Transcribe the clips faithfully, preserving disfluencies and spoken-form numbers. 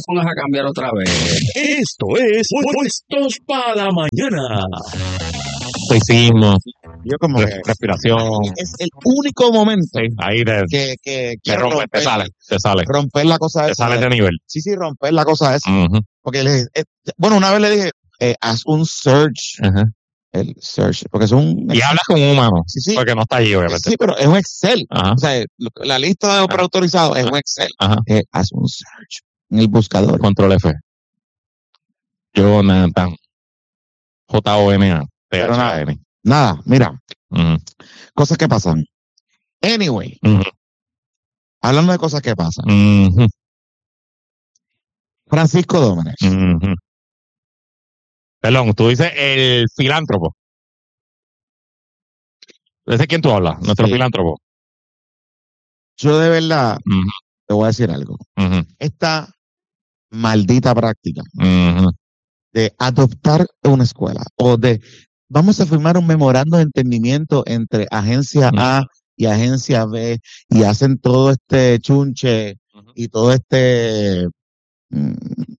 pongas a cambiar otra vez. Esto es Puestos para la Mañana. Estoicismo, Yo como res- que respiración. es el único momento Sí, ahí te, que, que, que te rompe, te romper, sale, te sale. romper la cosa Te esa. sale de- de nivel. Sí, sí, romper la cosa esa. Ujú, Porque le, eh, bueno, una vez le dije, eh, haz un search, ajá. el search, porque es un... Y hablas con un humano, Sí, sí. porque no está allí, obviamente. Sí, pero es un Excel. Ajá, O sea, lo- la lista de preautorizados es un Excel. ajá. Eh, haz un search en el buscador. Control F. Jonathan. J O N A. T Pero H A nada, N. nada, mira, Ujú, cosas que pasan. Anyway, ujú, hablando de cosas que pasan. ujú, Francisco Dómenes. ujú. Perdón, tú dices el filántropo. ¿De ese quién tú hablas? Nuestro Sí. filántropo. Yo de verdad Ujú, te voy a decir algo. ujú, Esta maldita práctica ujú, de adoptar una escuela o de vamos a firmar un memorando de entendimiento entre agencia A y agencia B y hacen todo este chunche ujú. y todo este mm,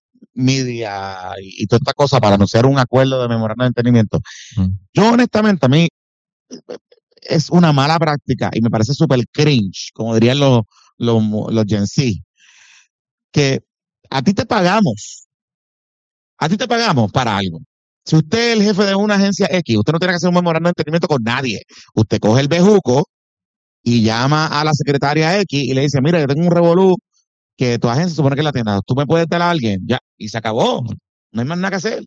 media y, y toda esta cosa para anunciar un acuerdo de memorando de entendimiento. Ujú. Yo honestamente a mí eh, es una mala práctica y me parece súper cringe, como dirían los, los, los Gen Z, que a ti te pagamos, a ti te pagamos para algo. Si usted es el jefe de una agencia X, usted no tiene que hacer un memorando de entendimiento con nadie. Usted coge el bejuco y llama a la secretaria X y le dice, mira, yo tengo un revolú que tu agencia supone que es la tienda. Tú me puedes dar a alguien, ya, y se acabó. No hay más nada que hacer.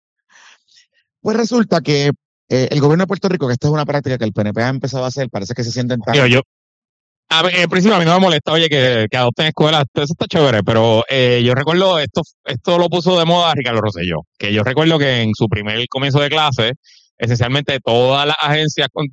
Pues resulta que eh, el gobierno de Puerto Rico, que esta es una práctica que el P N P ha empezado a hacer, parece que se sienten tan... Digo, yo, a ver, en principio a mí no me molesta, oye, que, que adopten escuelas, eso está chévere, pero eh, yo recuerdo, esto esto lo puso de moda Ricardo Rosselló, que yo recuerdo que en su primer comienzo de clase, esencialmente todas las agencias con-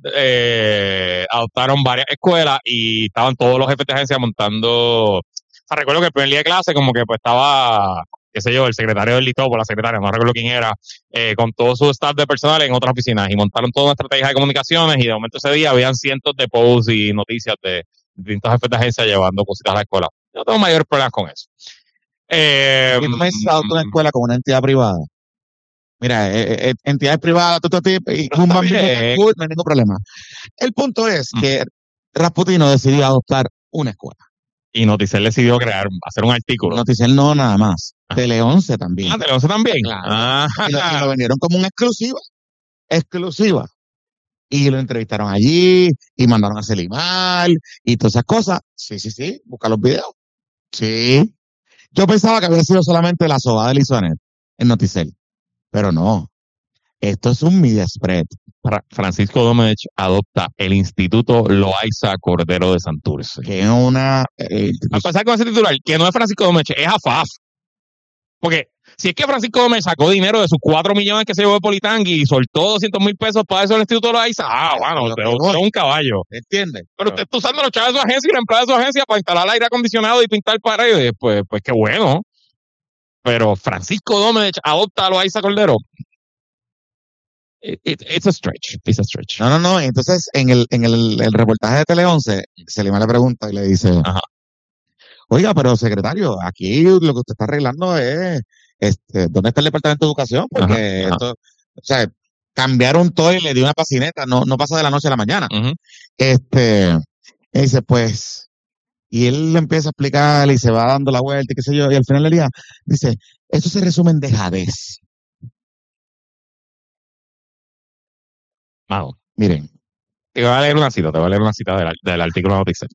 eh, adoptaron varias escuelas y estaban todos los jefes de agencia montando, o sea, recuerdo que el primer día de clase como que pues estaba, qué sé yo, el secretario del Litopo, la secretaria, no recuerdo quién era, eh, con todo su staff de personal en otras oficinas y montaron toda una estrategia de comunicaciones y de momento ese día habían cientos de posts y noticias de distintos jefes de agencia llevando cositas a la escuela. Yo no tengo mayores problemas con eso. Eh, Y tú me dices adoptar una escuela con una entidad privada. Mira, eh, eh, entidades privadas, tú, tú, tú, y Pero un está bambino bien. tan cool, no hay ningún problema. El punto es Mm. que Rasputino decidió adoptar una escuela. y Noticel decidió crear, hacer un artículo. Noticiel no nada más. Ah. Tele once también. Ah, Teleonce también. Claro. Ah, Y lo, y lo vendieron como una exclusiva. Exclusiva. Y lo entrevistaron allí, y mandaron a hacer email, y todas esas cosas. Sí, sí, sí. Busca los videos. Sí. Yo pensaba que había sido solamente la sobada de Lizonet en Noticel. Pero no. Esto es un media spread. Fra- Francisco Domenech adopta el Instituto Loaiza Cordero de Santurce. Que es una... eh, A pasar con ese titular, que no es Francisco Domenech, es A F A F. Porque si es que Francisco Domenech sacó dinero de sus cuatro millones que se llevó de Politangui y soltó doscientos mil pesos para eso el Instituto Loaiza, ah, bueno, Lo usted que usted voy. es un caballo. ¿Entiendes? Pero usted está usando los chavos de su agencia y la empleada de su agencia para instalar aire acondicionado y pintar paredes, pues, pues qué bueno. Pero Francisco Domenech adopta a Loaiza Cordero. It- it- it's a stretch, it's a stretch. No, no, no. Entonces, en el, en el, el reportaje de Tele once, Selima le pregunta y le dice, Ajá. oiga, pero secretario, aquí lo que usted está arreglando es, este, ¿dónde está el Departamento de Educación? Porque Ajá, ajá. esto, o sea, cambiaron todo y le dio una pacineta, no, no pasa de la noche a la mañana. Ujú. Este, y dice, pues, y él le empieza a explicar y se va dando la vuelta y qué sé yo, y al final del día dice, esto se resume en dejadez. Mano, Miren, te voy a leer una cita, te voy a leer una cita del, del artículo de Noticias.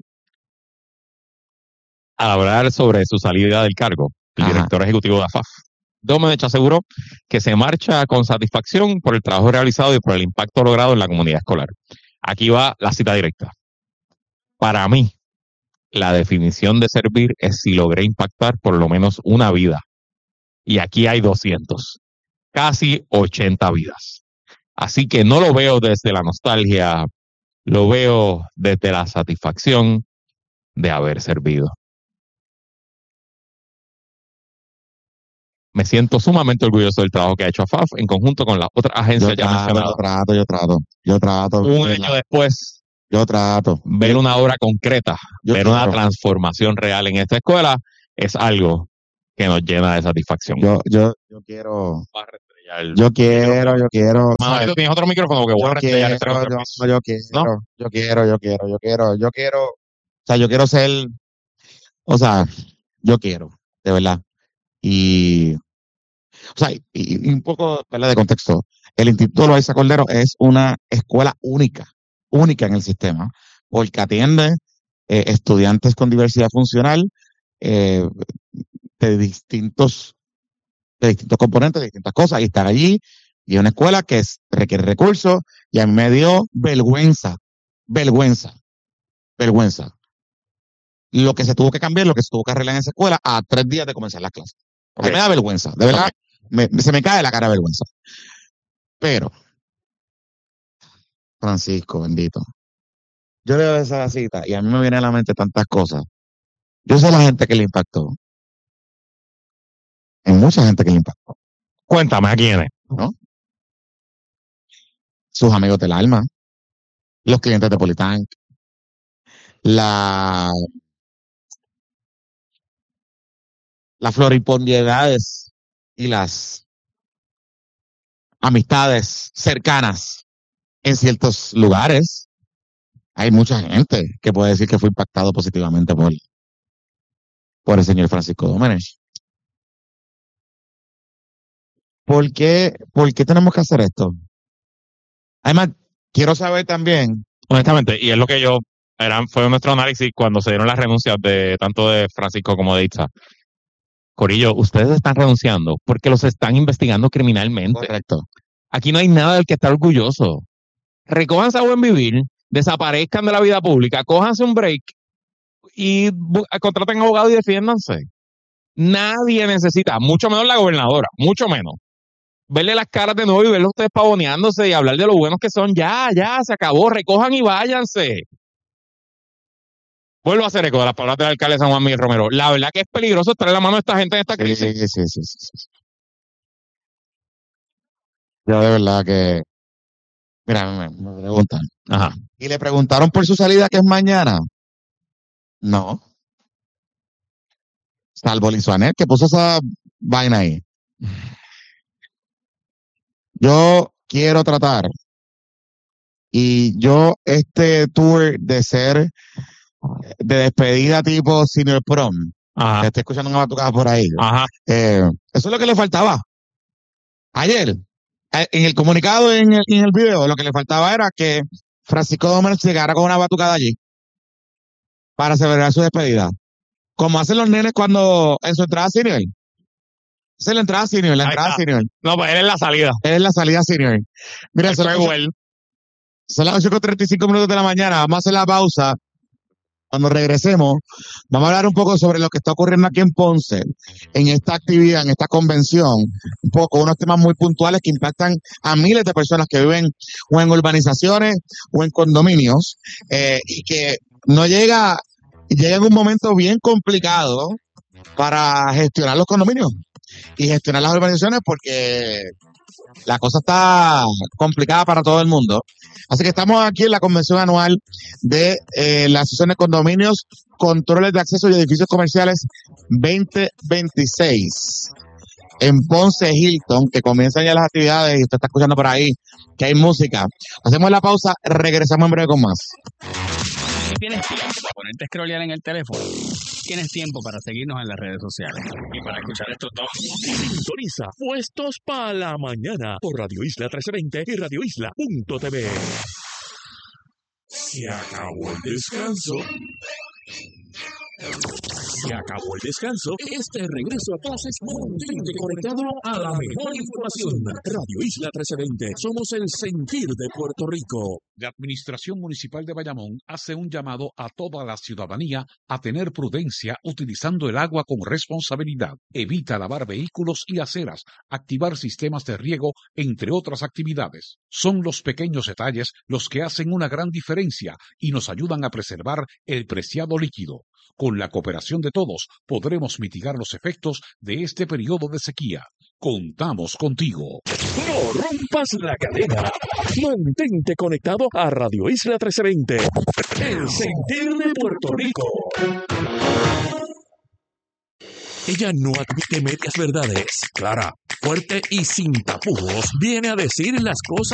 Al hablar sobre su salida del cargo, el Ajá. director ejecutivo de A F A F, Domenech aseguró que se marcha con satisfacción por el trabajo realizado y por el impacto logrado en la comunidad escolar. Aquí va la cita directa. Para mí, la definición de servir es si logré impactar por lo menos una vida. Y aquí hay doscientos, casi ochenta vidas. Así que no lo veo desde la nostalgia, lo veo desde la satisfacción de haber servido. Me siento sumamente orgulloso del trabajo que ha hecho A F A F en conjunto con las otras yo agencias ya trato, mencionadas. yo trato, yo trato, yo trato, Un ¿verdad? año después, Yo trato. ver una obra concreta, Yo ver una quiero. transformación real en esta escuela es algo que nos llena de satisfacción. Yo, yo, yo quiero, Vas a restrellar. yo quiero, yo quiero, Mano, ¿sabes? tú tienes otro micrófono que voy a Yo restrellar ese quiero, contra el yo, piso. yo quiero, ¿No? yo quiero, yo quiero, yo quiero, yo quiero, o sea, yo quiero ser, o sea, yo quiero, de verdad. Y, o sea, y, y un poco, ¿verdad? De contexto. El Instituto Loaiza Cordero es una escuela única, única en el sistema, porque atiende eh, estudiantes con diversidad funcional eh, de distintos, de distintos componentes, de distintas cosas, y están allí, y es una escuela que es- requiere recursos, y a mí me dio vergüenza, vergüenza, vergüenza. Lo que se tuvo que cambiar, lo que se tuvo que arreglar en esa escuela a tres días de comenzar las clases. A mí Ok. me da vergüenza, de verdad, me- se me cae la cara de vergüenza. Pero, Francisco, bendito, yo leo esa cita y a mí me vienen a la mente tantas cosas. Yo sé la gente que le impactó. Hay mucha gente que le impactó, Cuéntame a quiénes. ¿no? Sus amigos del alma, los clientes de Politank, la, las floripondiedades y las amistades cercanas en ciertos lugares. Hay mucha gente que puede decir que fue impactado positivamente por, por el señor Francisco Domenech. ¿Por qué, por qué tenemos que hacer esto? Además, quiero saber también, Honestamente, y es lo que yo, era, fue nuestro análisis cuando se dieron las renuncias de tanto de Francisco como de Itza. Corillo, ustedes están renunciando porque los están investigando criminalmente. correcto, Aquí no hay nada del que estar orgulloso. Recójanse a buen vivir, desaparezcan de la vida pública, cójanse un break y bu- contraten abogados y defiéndanse. Nadie necesita, mucho menos la gobernadora, mucho menos, verle las caras de nuevo y verlos ustedes pavoneándose y hablar de lo buenos que son. Ya, ya, se acabó, recojan y váyanse. Vuelvo a hacer eco de las palabras del alcalde de San Juan Miguel Romero. La verdad que es peligroso estar en la mano de esta gente en esta sí, crisis. sí, sí, sí, sí, sí. Yo de verdad que, mira, me, me preguntan. Ajá. ¿Y le preguntaron por su salida que es mañana? No. Salvo Lizuanet, que puso esa vaina ahí. Yo quiero tratar. Y yo, este tour de ser de despedida tipo Senior Prom, que Ajá. estoy escuchando una batucada por ahí. Ajá. eh, eso es lo que le faltaba. Ayer, eh, en el comunicado, en el, en el video, lo que le faltaba era que Francisco Domenech llegara con una batucada allí para celebrar su despedida. Como hacen los nenes cuando en su entrada senior. Esa es la entrada senior, la Ahí entrada está. senior. No, pues él es la salida. Es la salida senior. Mira, El son las ocho- farewell. son las ocho con treinta y cinco minutos de la mañana. Vamos a hacer la pausa. Cuando regresemos, vamos a hablar un poco sobre lo que está ocurriendo aquí en Ponce, en esta actividad, en esta convención, un poco unos temas muy puntuales que impactan a miles de personas que viven o en urbanizaciones o en condominios, eh, y que no llega, llega en un momento bien complicado para gestionar los condominios y gestionar las urbanizaciones porque la cosa está complicada para todo el mundo. Así que estamos aquí en la convención anual de eh, la Asociación de Condominios, Controles de Acceso y Edificios Comerciales veinte veintiséis en Ponce Hilton, que comienzan ya las actividades y usted está escuchando por ahí que hay música. Hacemos la pausa, regresamos en breve con más. Tienes tiempo para ponerte a scrollear en el teléfono. Tienes tiempo para seguirnos en las redes sociales. Y para escuchar estos dos. Sintoniza Puestos para la Mañana por Radio Isla trece veinte y radio isla punto t v. Se acabó el descanso. Se acabó el descanso. Este regreso a clases mantente conectado a la mejor información. Radio Isla trece veinte. Somos el sentir de Puerto Rico. La Administración Municipal de Bayamón hace un llamado a toda la ciudadanía a tener prudencia utilizando el agua con responsabilidad. Evita lavar vehículos y aceras, activar sistemas de riego, entre otras actividades. Son los pequeños detalles los que hacen una gran diferencia y nos ayudan a preservar el preciado líquido. Con la cooperación de todos, podremos mitigar los efectos de este periodo de sequía. Contamos contigo. No rompas la cadena. Mantente conectado a Radio Isla trece veinte. El sentir de Puerto Rico. Ella no admite medias verdades. Clara, fuerte y sin tapujos, viene a decir las cosas